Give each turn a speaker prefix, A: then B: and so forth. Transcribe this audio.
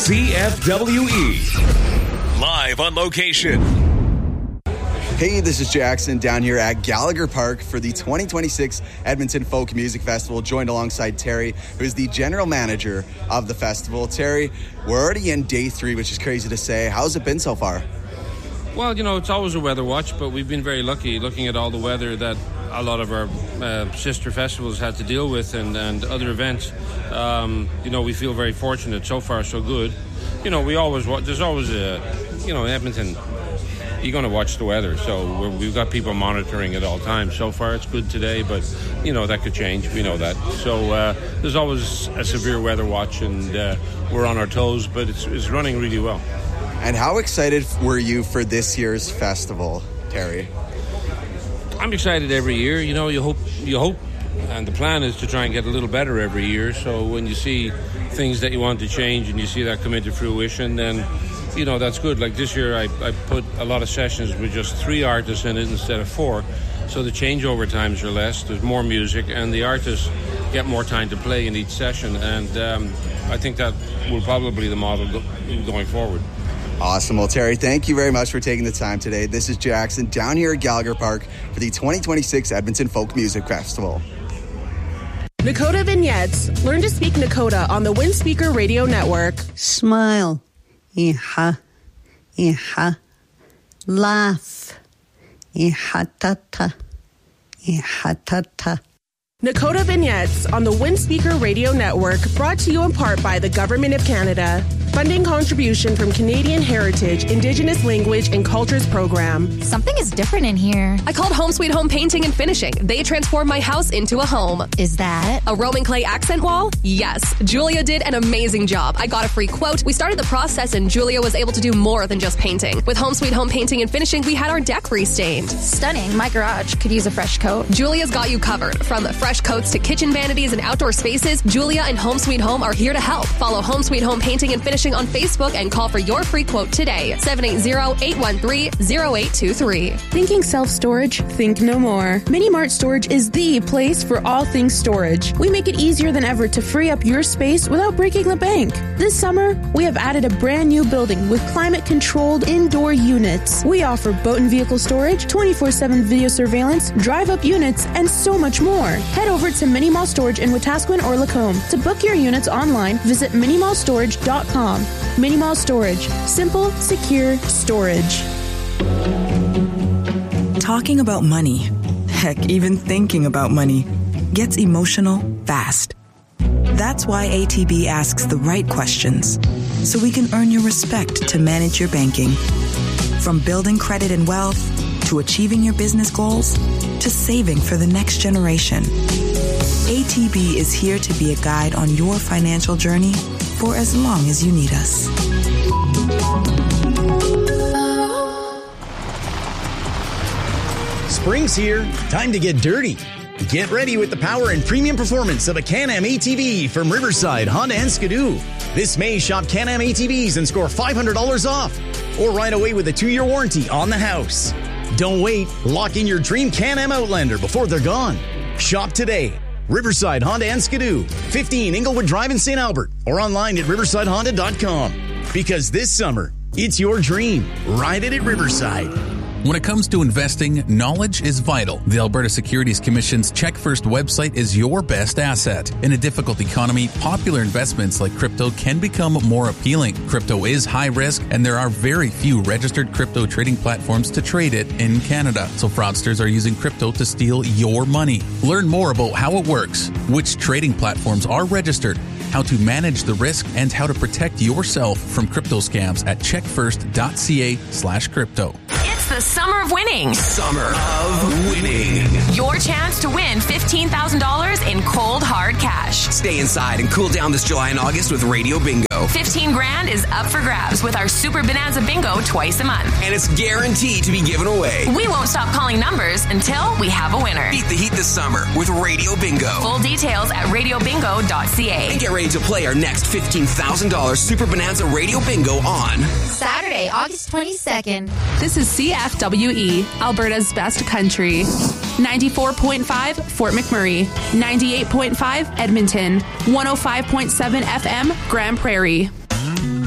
A: CFWE. Live on location.
B: Hey, this is Jackson down here at Gallagher Park for the 2026 Edmonton Folk Music Festival, joined alongside Terry, who is the general manager of the festival. Terry, we're already in day 3, which is crazy to say. How's it been so far?
C: Well, you know, it's always a weather watch, but we've been very lucky looking at all the weather that a lot of our sister festivals had to deal with and other events. You know, we feel very fortunate. So far, so good. You know, there's always a, you know, in Edmonton, you're going to watch the weather, so we've got people monitoring at all times. So far it's good today, but you know that could change, we know that. So there's always a severe weather watch, and we're on our toes, but it's running really well.
B: And how excited were you for this year's festival, Terry?
C: I'm excited every year. You know, you hope, and the plan is to try and get a little better every year. So when you see things that you want to change and you see that come into fruition, then you know, that's good. Like this year, I put a lot of sessions with just 3 artists in it instead of 4. So the changeover times are less, there's more music, and the artists get more time to play in each session. And I think that will probably be the model going forward.
B: Awesome. Well, Terry, thank you very much for taking the time today. This is Jackson down here at Gallagher Park for the 2026 Edmonton Folk Music Festival.
D: Nakota Vignettes. Learn to speak Nakota on the Windspeaker Radio Network.
E: Smile. Iha, iha, laugh, ihatata, ihatata.
D: Nakota Vignettes on the Windspeaker Radio Network, brought to you in part by the Government of Canada. Funding contribution from Canadian Heritage, Indigenous Language and Cultures Program.
F: Something is different in here.
G: I called Home Sweet Home Painting and Finishing. They transformed my house into a home.
F: Is that
G: a Roman clay accent wall? Yes. Julia did an amazing job. I got a free quote. We started the process and Julia was able to do more than just painting. With Home Sweet Home Painting and Finishing, we had our deck restained.
F: Stunning. My garage could use a fresh coat.
G: Julia's got you covered. From fresh coats to kitchen vanities and outdoor spaces, Julia and Home Sweet Home are here to help. Follow Home Sweet Home Painting and Finishing on Facebook and call for your free quote today. 780-813-0823.
D: Thinking self-storage? Think no more. Mini Mart Storage is the place for all things storage. We make it easier than ever to free up your space without breaking the bank. This summer, we have added a brand new building with climate-controlled indoor units. We offer boat and vehicle storage, 24/7 video surveillance, drive-up units, and so much more. Head over to Mini Mall Storage in Wetaskiwin or Lacombe. To book your units online, visit minimallstorage.com. Mini Mall Storage. Simple, secure storage.
H: Talking about money, heck, even thinking about money, gets emotional fast. That's why ATB asks the right questions, so we can earn your respect to manage your banking. From building credit and wealth, to achieving your business goals, to saving for the next generation. ATB is here to be a guide on your financial journey for as long as you need us.
I: Spring's here. Time to get dirty. Get ready with the power and premium performance of a Can-Am ATV from Riverside Honda and Skidoo. This May, shop Can-Am ATVs and score $500 off. Or ride away with a 2-year warranty on the house. Don't wait. Lock in your dream Can-Am Outlander before they're gone. Shop today. Riverside Honda and Skidoo, 15 Inglewood Drive in St. Albert, or online at riversidehonda.com. Because this summer, it's your dream. Ride it at Riverside.
J: When it comes to investing, knowledge is vital. The Alberta Securities Commission's Check First website is your best asset. In a difficult economy, popular investments like crypto can become more appealing. Crypto is high risk, and there are very few registered crypto trading platforms to trade it in Canada. So fraudsters are using crypto to steal your money. Learn more about how it works, which trading platforms are registered, how to manage the risk, and how to protect yourself from crypto scams at checkfirst.ca/crypto.
K: It's the summer of winning.
A: Summer of winning.
K: Your chance to win $15,000 in cold, hard cash.
L: Stay inside and cool down this July and August with Radio Bingo.
K: 15 grand is up for grabs with our Super Bonanza Bingo twice a month.
L: And it's guaranteed to be given away.
K: We won't stop calling numbers until we have a winner.
L: Beat the heat this summer with Radio Bingo.
K: Full details at radiobingo.ca.
L: And get ready to play our next $15,000 Super Bonanza Radio Bingo on
F: Saturday, August 22nd.
M: This is CFWE, Alberta's best country. 94.5 Fort McMurray, 98.5 Edmonton, 105.7 FM Grand Prairie.